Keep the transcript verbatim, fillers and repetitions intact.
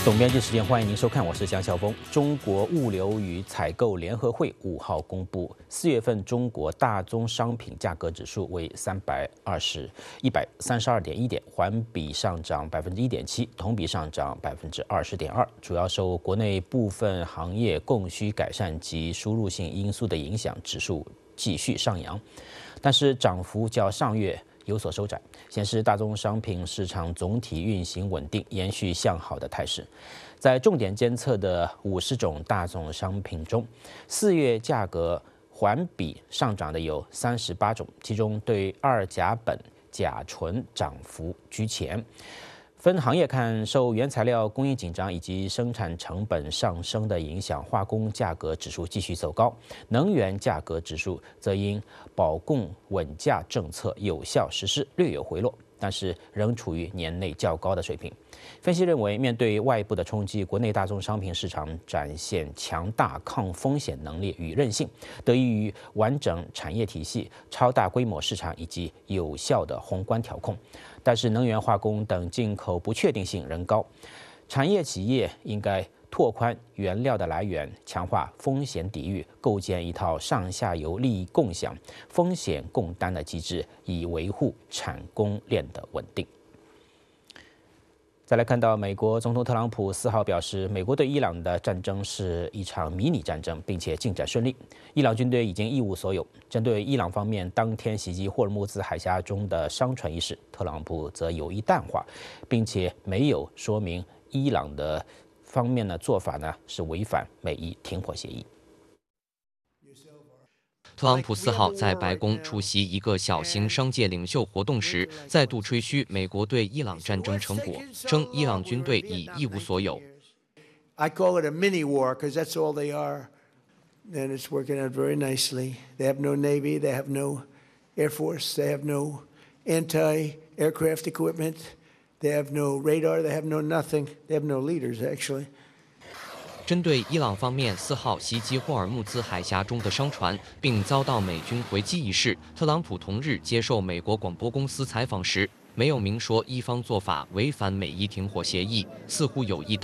总编辑时间，欢迎您收看，我是江晓峰。中国物流与采购联合会五号公布，四月份中国大宗商品价格指数为三百二十一百三十二点一点，环比上涨百分之一点七，同比上涨百分之二十点二。主要受国内部分行业供需改善及输入性因素的影响，指数继续上扬，但是涨幅较上月有所收窄，显示大宗商品市场总体运行稳定，延续向好的态势。在重点监测的五十种大宗商品中，四月价格环比上涨的有三十八种，其中对二甲苯、甲醇涨幅居前。分行业看，受原材料供应紧张以及生产成本上升的影响，化工价格指数继续走高，能源价格指数则因保供稳价政策有效实施略有回落，但是仍处于年内较高的水平。分析认为，面对外部的冲击，国内大宗商品市场展现强大抗风险能力与韧性，得益于完整产业体系、超大规模市场以及有效的宏观调控。但是能源化工等进口不确定性仍高，产业企业应该拓宽原料的来源，强化风险抵御，构建一套上下游利益共享、风险共担的机制，以维护产供链的稳定。再来看到，美国总统特朗普四号表示，美国对伊朗的战争是一场迷你战争，并且进展顺利。伊朗军队已经一无所有。针对伊朗方面当天袭击霍尔木兹海峡中的商船一事，特朗普则有意淡化，并且没有说明伊朗的方面的做法呢是违反美伊停火协议。 特朗普四号在白宫出席一个小型商界领袖活动时，再度吹嘘美国对伊朗战争成果，称伊朗军队已一无所有。 I call it a mini war because that's all they are, and it's working out very nicely. They have no navy, they have no air force, they have no anti-aircraft equipment, they have no radar, they have no nothing, they have no leaders actually. 针对伊朗方面四号袭击霍尔木兹海峡中的商船，并遭到美军回击一事，特朗普同日接受美国广播公司采访时，没有明说伊方做法违反美伊停火协议，似乎有意